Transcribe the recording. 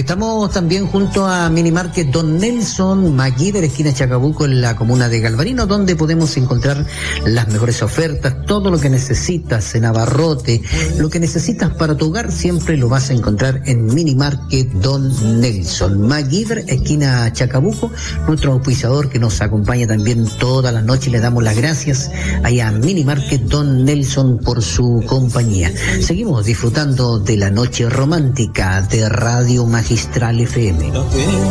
Estamos también junto a Minimarket Don Nelson, MacGyver, esquina Chacabuco, en la comuna de Galvarino, donde podemos encontrar las mejores ofertas, todo lo que necesitas en abarrote, lo que necesitas para tu hogar, siempre lo vas a encontrar en Minimarket Don Nelson. MacGyver, esquina Chacabuco, nuestro auspiciador que nos acompaña también todas las noches. Le damos las gracias allá a Minimarket Don Nelson por su compañía. Seguimos disfrutando de la noche romántica de Radio Magistral FM.